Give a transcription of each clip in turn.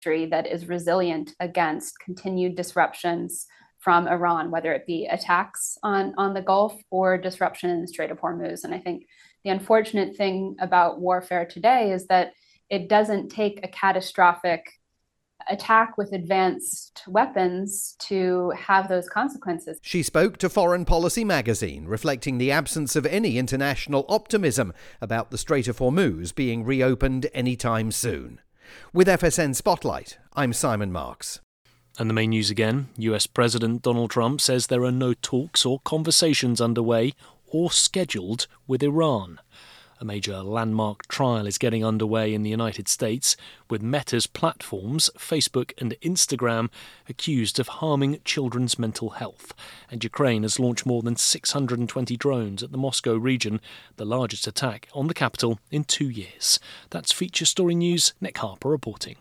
that is resilient against continued disruptions from Iran, whether it be attacks on the Gulf or disruption in the Strait of Hormuz. And I think the unfortunate thing about warfare today is that it doesn't take a catastrophic attack with advanced weapons to have those consequences. She spoke to Foreign Policy magazine, reflecting the absence of any international optimism about the Strait of Hormuz being reopened anytime soon. With FSN Spotlight, I'm Simon Marks. And the main news again, US President Donald Trump says there are no talks or conversations underway or scheduled with Iran. A major landmark trial is getting underway in the United States, with Meta's platforms, Facebook and Instagram, accused of harming children's mental health. And Ukraine has launched more than 620 drones at the Moscow region, the largest attack on the capital in 2 years. That's Feature Story News. Nick Harper reporting.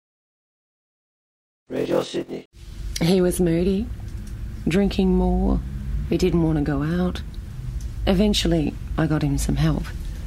Radio Sydney. He was moody, drinking more. He didn't want to go out. Eventually, I got him some help.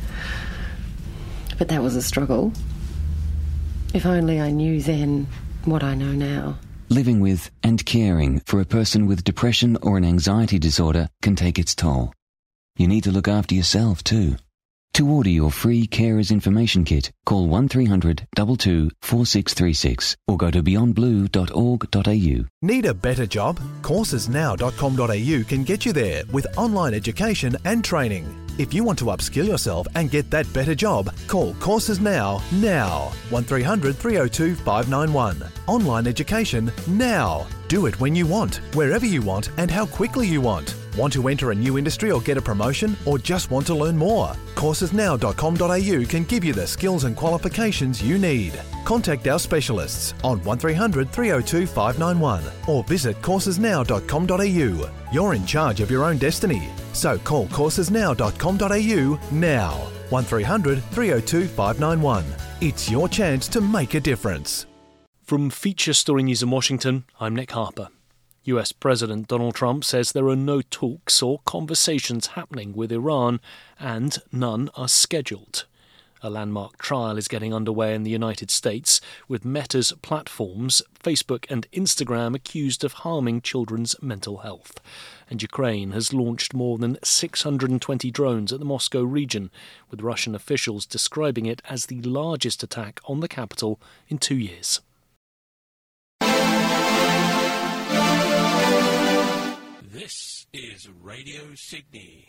But that was a struggle. If only I knew then what I know now. Living with and caring for a person with depression or an anxiety disorder can take its toll. You need to look after yourself too. To order your free Carers Information Kit, call 1300 22 4636 or go to beyondblue.org.au. Need a better job? Coursesnow.com.au can get you there with online education and training. If you want to upskill yourself and get that better job, call Courses now 1300 302 591. Online education now. Do it when you want, wherever you want and how quickly you want. Want to enter a new industry or get a promotion, or just want to learn more? Coursesnow.com.au can give you the skills and qualifications you need. Contact our specialists on 1300 302 591 or visit coursesnow.com.au. You're in charge of your own destiny. So call coursesnow.com.au now. 1300 302 591. It's your chance to make a difference. From Feature Story News in Washington, I'm Nick Harper. US President Donald Trump says there are no talks or conversations happening with Iran, and none are scheduled. A landmark trial is getting underway in the United States, with Meta's platforms, Facebook and Instagram, accused of harming children's mental health. And Ukraine has launched more than 620 drones at the Moscow region, with Russian officials describing it as the largest attack on the capital in 2 years. This is Radio Sydney.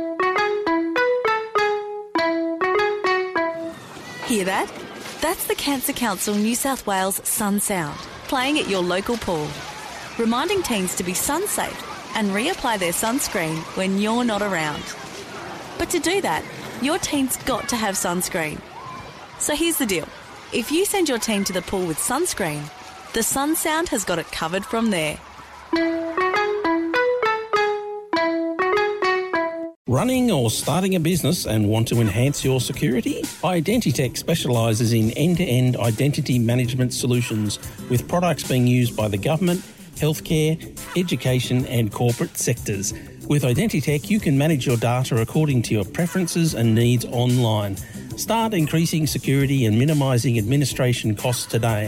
Hear that? That's the Cancer Council New South Wales Sun Sound, playing at your local pool, reminding teens to be sun safe and reapply their sunscreen when you're not around. But to do that, your teen's got to have sunscreen. So here's the deal. If you send your teen to the pool with sunscreen, the Sun Sound has got it covered from there. Running or starting a business and want to enhance your security? Identitech specialises in end-to-end identity management solutions, with products being used by the government, healthcare, education and corporate sectors. With Identitech, you can manage your data according to your preferences and needs online. Start increasing security and minimising administration costs today.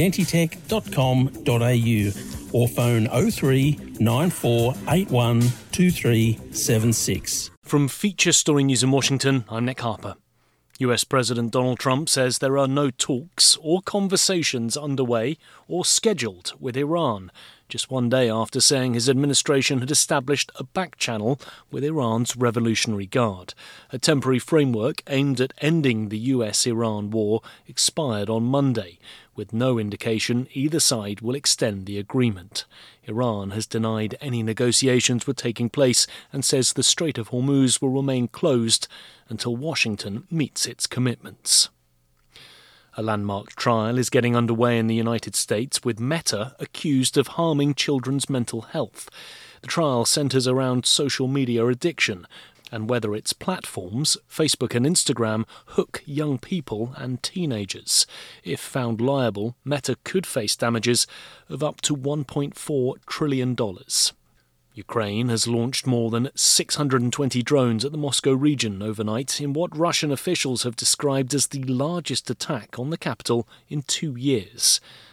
Identitech.com.au or phone 03 9481 2376. From Feature Story News in Washington, I'm Nick Harper. US President Donald Trump says there are no talks or conversations underway or scheduled with Iran, just 1 day after saying his administration had established a back channel with Iran's Revolutionary Guard. A temporary framework aimed at ending the US-Iran war expired on Monday, with no indication either side will extend the agreement. Iran has denied any negotiations were taking place and says the Strait of Hormuz will remain closed until Washington meets its commitments. A landmark trial is getting underway in the United States, with Meta accused of harming children's mental health. The trial centres around social media addiction and whether its platforms, Facebook and Instagram, hook young people and teenagers. If found liable, Meta could face damages of up to $1.4 trillion. Ukraine has launched more than 620 drones at the Moscow region overnight in what Russian officials have described as the largest attack on the capital in 2 years.